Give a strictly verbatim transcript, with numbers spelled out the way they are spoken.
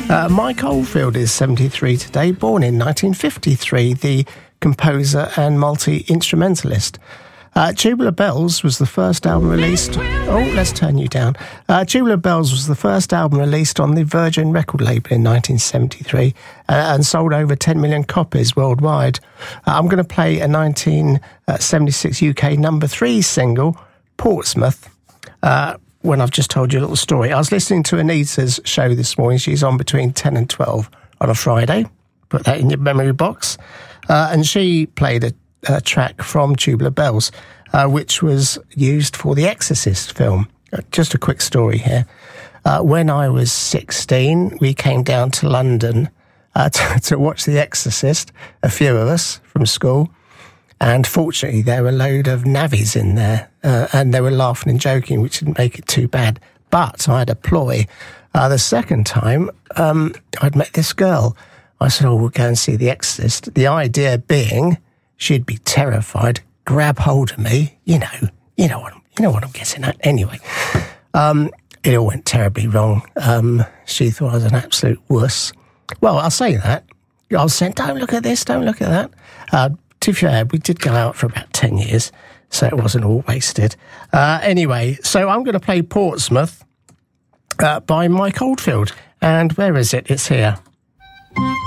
Uh, Mike Oldfield is seventy-three today, born in nineteen fifty-three, the composer and multi-instrumentalist. Uh, Tubular Bells was the first album released... Oh, let's turn you down. Uh, Tubular Bells was the first album released on the Virgin record label in nineteen seventy-three uh, and sold over ten million copies worldwide. Uh, I'm going to play a nineteen seventy-six U K number three single, Portsmouth, uh, when I've just told you a little story. I was listening to Anita's show this morning. She's on between ten and twelve on a Friday. Put that in your memory box. Uh, and she played a, a track from Tubular Bells, uh, which was used for the Exorcist film. Uh, just a quick story here. Uh, when I was sixteen, we came down to London uh, to, to watch The Exorcist, a few of us from school. And fortunately, there were a load of navvies in there, uh, and they were laughing and joking, which didn't make it too bad. But I had a ploy. Uh, the second time, um, I'd met this girl. I said, oh, we'll go and see The Exorcist. The idea being she'd be terrified, grab hold of me. You know, you know what I'm, you know what I'm getting at. Anyway, um, it all went terribly wrong. Um, she thought I was an absolute wuss. Well, I'll say that. I was saying, don't look at this, don't look at that. Uh, To be fair, we did go out for about ten years, so it wasn't all wasted. Uh, anyway, so I'm going to play Portsmouth uh, by Mike Oldfield. And where is it? It's here.